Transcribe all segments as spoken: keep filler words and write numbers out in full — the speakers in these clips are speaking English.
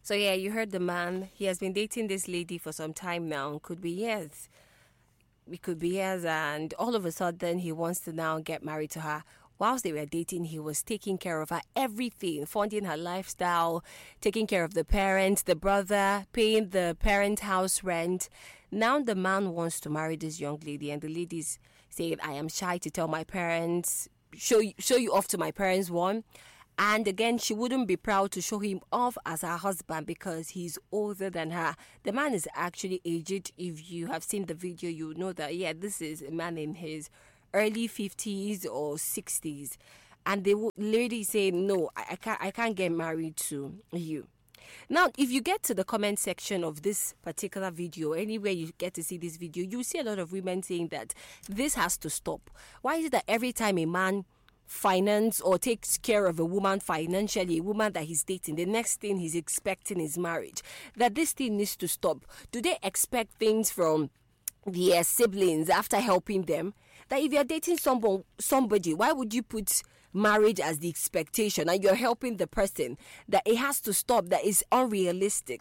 So yeah, you heard the man. He has been dating this lady for some time now. Could be years. It could be years, and all of a sudden he wants to now get married to her. Whilst they were dating, he was taking care of her, everything, funding her lifestyle, taking care of the parents, the brother, paying the parent house rent. Now the man wants to marry this young lady, and the lady's saying, I am shy to tell my parents, show you, show you off to my parents, one. And again, she wouldn't be proud to show him off as her husband because he's older than her. The man is actually aged. If you have seen the video, you know that, yeah, this is a man in his early fifties or sixties. And they would literally say, no, I, I can't, I can't get married to you. Now, if you get to the comment section of this particular video, anywhere you get to see this video, you see a lot of women saying that this has to stop. Why is it that every time a man finance or takes care of a woman financially, a woman that he's dating, the next thing he's expecting is marriage? That this thing needs to stop. Do they expect things from their siblings after helping them? That if you're dating someone, somebody, why would you put marriage as the expectation and you're helping the person? That it has to stop. That is unrealistic.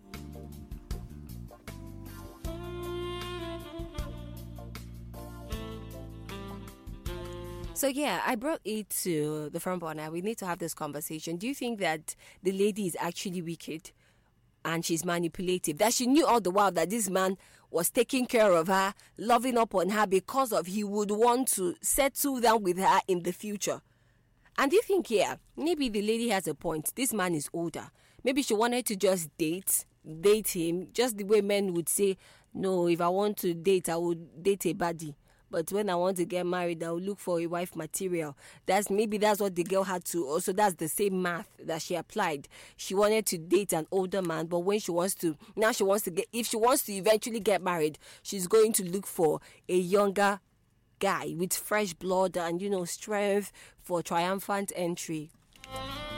So yeah, I brought it to the front burner. We need to have this conversation. Do you think that the lady is actually wicked and she's manipulative? That she knew all the while that this man was taking care of her, loving up on her because of he would want to settle down with her in the future. And do you think, yeah, maybe the lady has a point. This man is older. Maybe she wanted to just date, date him, just the way men would say, no, if I want to date, I would date a baddie. But when I want to get married, I'll look for a wife material. That's maybe that's what the girl had to. Also, that's the same math that she applied. She wanted to date an older man, but when she wants to, now she wants to get, if she wants to eventually get married, she's going to look for a younger guy with fresh blood and, you know, strength for triumphant entry.